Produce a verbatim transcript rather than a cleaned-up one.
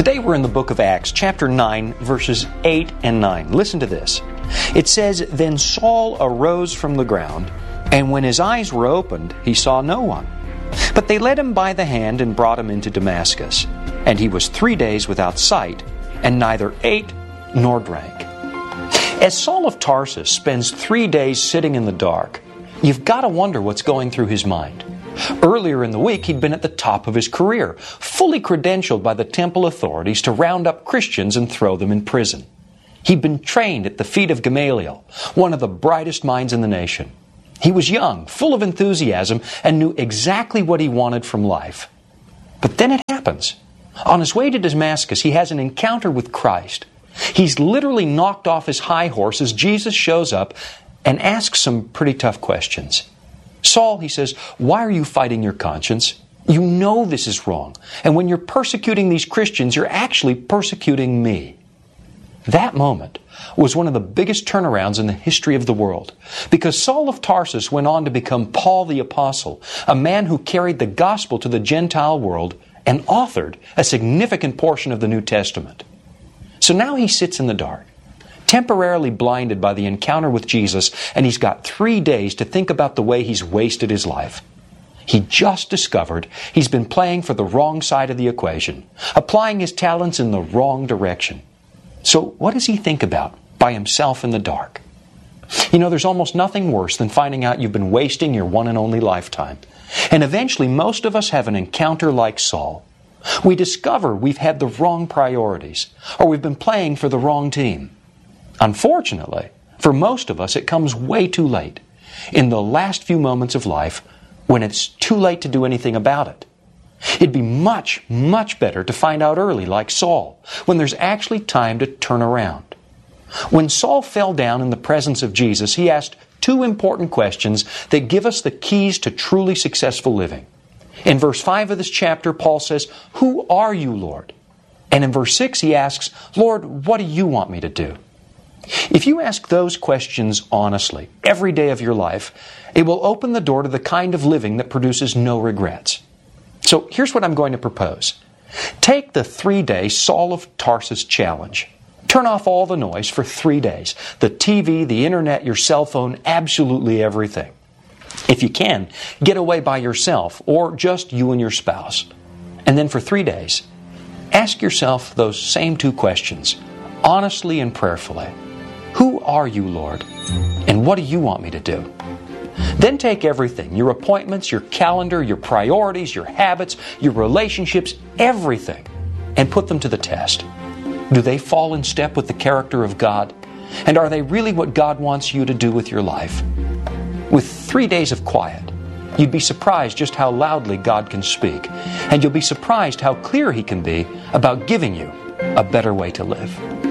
Today we're in the book of Acts, chapter nine, verses eight and nine. Listen to this. It says, "Then Saul arose from the ground, and when his eyes were opened, he saw no one. But they led him by the hand and brought him into Damascus. And he was three days without sight, and neither ate nor drank." As Saul of Tarsus spends three days sitting in the dark, you've got to wonder what's going through his mind. Earlier in the week, he'd been at the top of his career, fully credentialed by the temple authorities to round up Christians and throw them in prison. He'd been trained at the feet of Gamaliel, one of the brightest minds in the nation. He was young, full of enthusiasm, and knew exactly what he wanted from life. But then it happens. On his way to Damascus, he has an encounter with Christ. He's literally knocked off his high horse as Jesus shows up and asks some pretty tough questions. "Saul," he says, "why are you fighting your conscience? You know this is wrong. And when you're persecuting these Christians, you're actually persecuting me." That moment was one of the biggest turnarounds in the history of the world, because Saul of Tarsus went on to become Paul the Apostle, a man who carried the gospel to the Gentile world and authored a significant portion of the New Testament. So now he sits in the dark, temporarily blinded by the encounter with Jesus, and he's got three days to think about the way he's wasted his life. He just discovered he's been playing for the wrong side of the equation, applying his talents in the wrong direction. So what does he think about by himself in the dark? You know, there's almost nothing worse than finding out you've been wasting your one and only lifetime. And eventually, most of us have an encounter like Saul. We discover we've had the wrong priorities, or we've been playing for the wrong team. Unfortunately, for most of us, it comes way too late, in the last few moments of life, when it's too late to do anything about it. It'd be much, much better to find out early, like Saul, when there's actually time to turn around. When Saul fell down in the presence of Jesus, he asked two important questions that give us the keys to truly successful living. In verse five of this chapter, Paul says, "Who are you, Lord?" And in verse six, he asks, "Lord, what do you want me to do?" If you ask those questions honestly, every day of your life, it will open the door to the kind of living that produces no regrets. So here's what I'm going to propose. Take the three-day Saul of Tarsus challenge. Turn off all the noise for three days. The T V, the internet, your cell phone, absolutely everything. If you can, get away by yourself or just you and your spouse. And then for three days, ask yourself those same two questions, honestly and prayerfully. Who are you, Lord? And what do you want me to do? Then take everything, your appointments, your calendar, your priorities, your habits, your relationships, everything, and put them to the test. Do they fall in step with the character of God? And are they really what God wants you to do with your life? With three days of quiet, you'd be surprised just how loudly God can speak. And you'll be surprised how clear He can be about giving you a better way to live.